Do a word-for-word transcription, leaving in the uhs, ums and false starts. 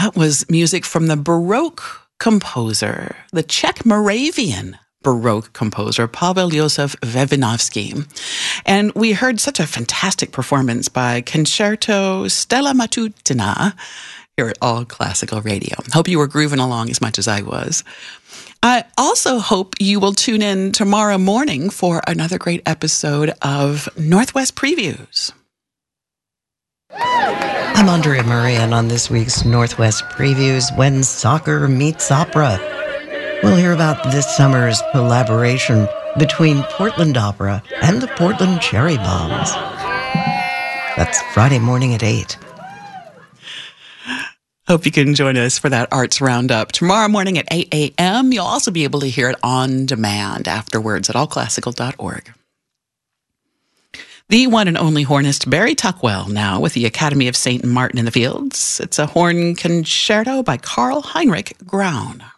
That was music from the Baroque composer, the Czech Moravian Baroque composer, Pavel Josef Vevinovsky. And we heard such a fantastic performance by Concerto Stella Matutina here at All Classical Radio. Hope you were grooving along as much as I was. I also hope you will tune in tomorrow morning for another great episode of Northwest Previews. I'm Andrea Murray, and on this week's Northwest Previews, When Soccer Meets Opera, we'll hear about this summer's collaboration between Portland Opera and the Portland Cherry Bombs. That's Friday morning at eight. Hope you can join us for that Arts Roundup tomorrow morning at eight a.m. You'll also be able to hear it on demand afterwards at all classical dot org. The one and only hornist Barry Tuckwell now with the Academy of Saint Martin in the Fields. It's a horn concerto by Karl Heinrich Graun.